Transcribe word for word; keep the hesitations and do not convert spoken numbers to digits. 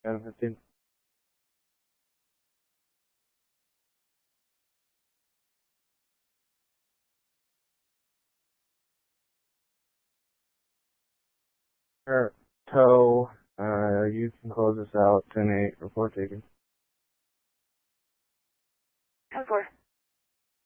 Adam fifteen. Alright, tow, uh, you can close us out, ten eight, report taken. ten four.